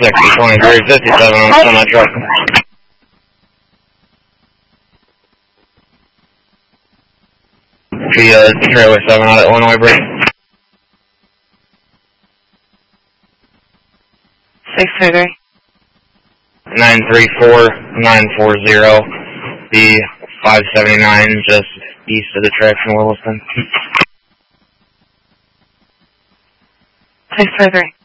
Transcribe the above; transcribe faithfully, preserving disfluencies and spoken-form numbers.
sixty, twenty-three, fifty-seven on semi truck. Via trailer seven out at Illinois Bridge. six three three. nine three four nine four zero. B five seventy-nine, just east of the tracks in Williston. six three three.